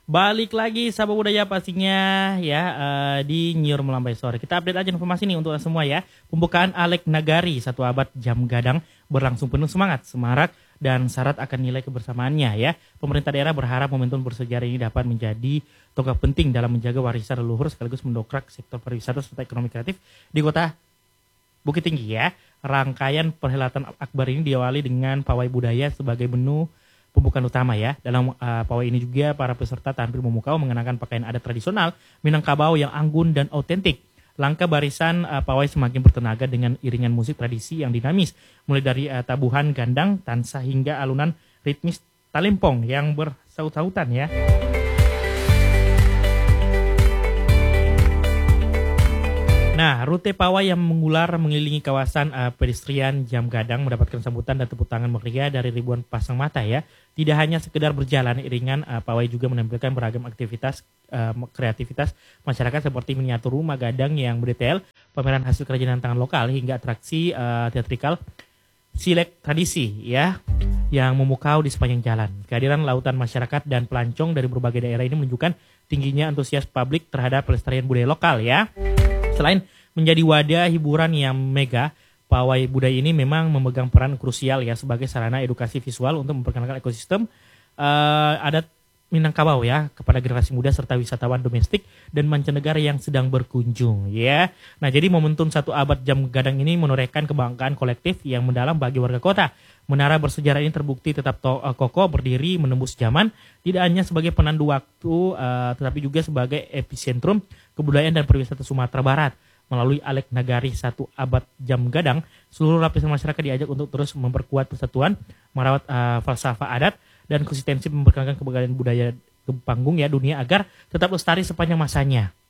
Balik lagi sahabat budaya pastinya ya di Nyiur Melambai Sore. Kita update aja informasi nih untuk semua ya. Pembukaan Alek Nagari 1 abad jam gadang berlangsung penuh semangat, semarak dan syarat akan nilai kebersamaannya ya. Pemerintah daerah berharap momentum bersejarah ini dapat menjadi tonggak penting dalam menjaga warisan leluhur sekaligus mendongkrak sektor pariwisata serta ekonomi kreatif di kota Bukit Tinggi ya. Rangkaian perhelatan akbar ini diawali dengan pawai budaya sebagai menu pembukaan utama ya. Dalam pawai ini juga para peserta tampil memukau mengenakan pakaian adat tradisional Minangkabau yang anggun dan autentik. Langkah barisan pawai semakin bertenaga dengan iringan musik tradisi yang dinamis, mulai dari tabuhan gandang, tansa hingga alunan ritmis talempong yang bersaut-sautan ya. Nah, rute pawai yang mengular mengelilingi kawasan pedestrian Jam Gadang mendapatkan sambutan dan tepuk tangan meriah dari ribuan pasang mata ya. Tidak hanya sekedar berjalan iringan, pawai juga menampilkan beragam aktivitas kreativitas masyarakat seperti miniatur rumah gadang yang berdetail, pameran hasil kerajinan tangan lokal hingga atraksi teatrikal silek tradisi ya yang memukau di sepanjang jalan. Kehadiran lautan masyarakat dan pelancong dari berbagai daerah ini menunjukkan tingginya antusias publik terhadap pelestarian budaya lokal ya. Selain menjadi wadah hiburan yang mega, pawai budaya ini memang memegang peran krusial ya sebagai sarana edukasi visual untuk memperkenalkan ekosistem adat Minangkabau ya kepada generasi muda serta wisatawan domestik dan mancanegara yang sedang berkunjung ya. Nah, jadi momentum 1 abad jam gadang ini menorehkan kebanggaan kolektif yang mendalam bagi warga kota. Menara bersejarah ini terbukti tetap kokoh berdiri menembus zaman, tidak hanya sebagai penandu waktu tetapi juga sebagai epicentrum kebudayaan dan pariwisata Sumatera Barat. Melalui Alek Nagari 1 abad jam gadang, seluruh lapisan masyarakat diajak untuk terus memperkuat persatuan, merawat falsafah adat dan konsistensi memperkenalkan kebanggaan budaya ke panggung ya dunia agar tetap lestari sepanjang masanya.